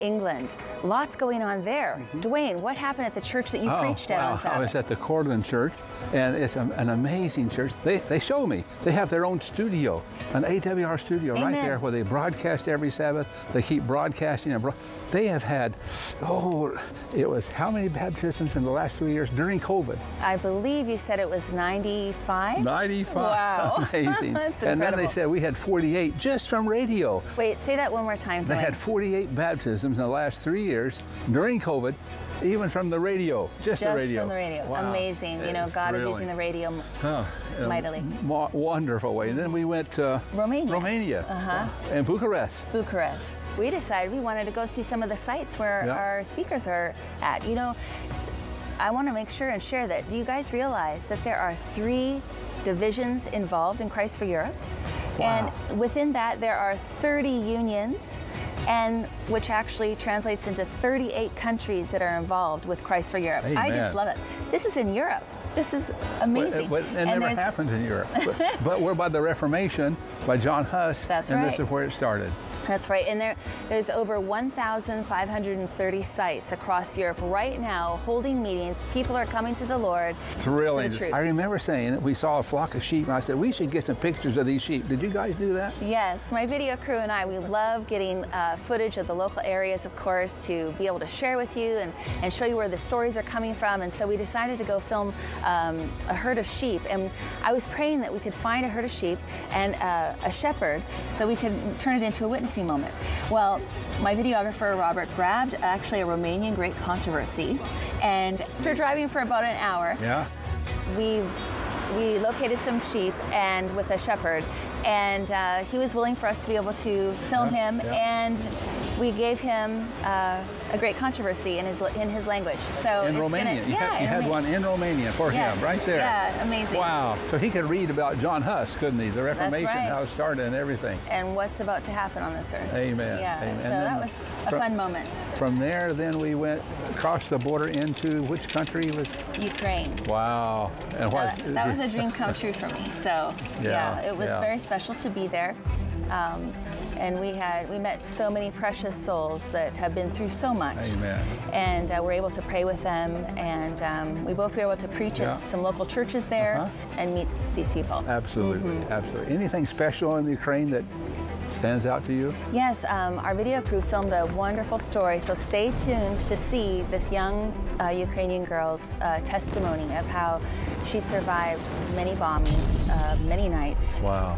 England. Lots going on there. Dwayne, what happened at the church that you preached at on Sabbath? I was at the Cortland Church, and it's an amazing church. They show me. They have their own studio, an AWR studio right there where they broadcast every Sabbath. They keep broadcasting. They have had, it was how many baptisms in the last 3 years during COVID? I believe you said it was 95? 95. Wow. Amazing. That's and incredible. then they said we had 48 just from radio. Wait, say that one more time, Dwayne. They had 48 baptisms in the last 3 years during COVID, even from the radio, just the radio. Just from the radio. Wow. Amazing. You know, God is using the radio mightily. Wonderful way. And then we went to Romania and Bucharest. We decided we wanted to go see some of the sites where our speakers are at. You know, I want to make sure and share that. Do you guys realize that there are 3 divisions involved in Christ for Europe? Wow. And within that, there are 30 unions, and which actually translates into 38 countries that are involved with Christ for Europe. Amen. I just love it. This is in Europe. This is amazing. It never happened in Europe. but we're by the Reformation, by John Huss, and this is where it started. That's right. And there's over 1,530 sites across Europe right now holding meetings. People are coming to the Lord. Thrilling. For the truth. I remember saying that we saw a flock of sheep, and I said, we should get some pictures of these sheep. Did you guys do that? Yes. My video crew and I, we love getting footage of the local areas, of course, to be able to share with you and show you where the stories are coming from. And so we decided to go film a herd of sheep. And I was praying that we could find a herd of sheep and a shepherd so we could turn it into a witnessing moment. Well, my videographer, Robert, grabbed actually a Romanian Great Controversy. And after driving for about an hour, we located some sheep and with a shepherd, and he was willing for us to be able to film him, and we gave him a great controversy in his language. So in Romania, you had one in Romania for him, right there. Yeah, amazing. Wow. So he could read about John Huss, couldn't he? The Reformation, how it started, and everything. And what's about to happen on this earth. Amen. Yeah. Amen. So that was a fun moment. From there, then we went across the border into which country was? Ukraine. Wow. And what? That was a dream come true for me. So it was very special to be there. And we met so many precious souls that have been through so much. Amen. And we're able to pray with them, and we both were able to preach at some local churches there and meet these people. Absolutely, absolutely. Anything special in Ukraine that stands out to you? Yes, our video crew filmed a wonderful story, so stay tuned to see this young Ukrainian girl's testimony of how she survived many bombings, many nights. Wow.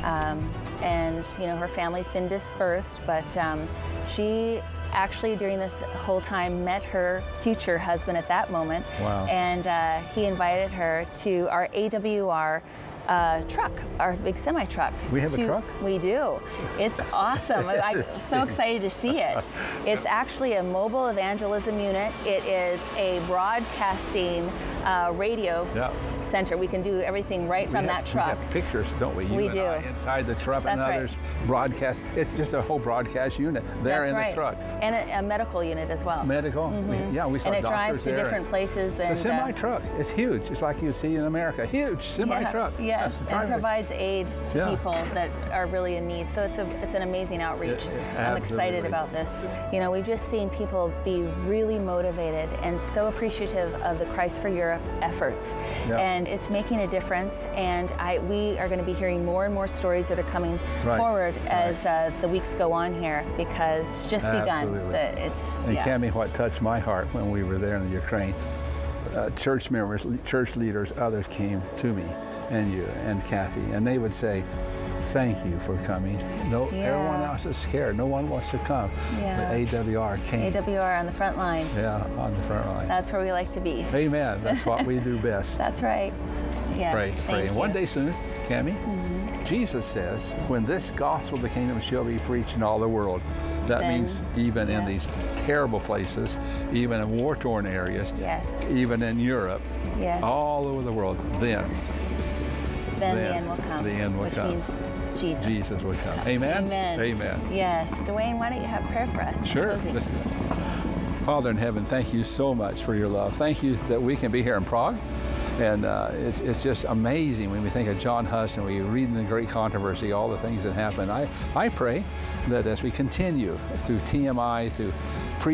And you know, her family's been dispersed, but she actually during this whole time met her future husband at that moment. Wow. And he invited her to our AWR truck, our big semi truck. We have a truck? We do. It's awesome. I'm so excited to see it. It's actually a mobile evangelism unit. It is a broadcasting radio center. We can do everything right from that truck. We have pictures, don't we? We do. Inside the truck, and others broadcast. It's just a whole broadcast unit there in the truck. And a medical unit as well. Medical? Mm-hmm. We saw and it doctors drives to there. different places. It's a semi-truck. It's huge. It's like you see in America. Huge semi-truck. Yes, and provides aid to people that are really in need. So it's an amazing outreach. I'm excited about this. You know, we've just seen people be really motivated and so appreciative of the Christ for Europe efforts. And it's making a difference. And we are going to be hearing more and more stories that are coming forward as the weeks go on here, because it's just begun. And Cammie, what touched my heart when we were there in the Ukraine, church members, church leaders, others came to me, and you and Kathy, and they would say, thank you for coming. Everyone else is scared. No one wants to come. But AWR came. AWR on the front lines. Yeah, on the front line. That's where we like to be. Amen. That's what we do best. That's right. Yes. Pray. And one day soon, Cammie, Jesus says, when this gospel of the kingdom shall be preached in all the world, that means even in these terrible places, even in war-torn areas, even in Europe, all over the world, then the end will come. The end will come. Which means Jesus will come. Amen? Amen. Amen. Yes. Dwayne, why don't you have prayer for us? Sure. Father in heaven, thank you so much for your love. Thank you that we can be here in Prague. And it's just amazing when we think of John Huss and we read in the Great Controversy all the things that happened. I pray that as we continue through TMI, through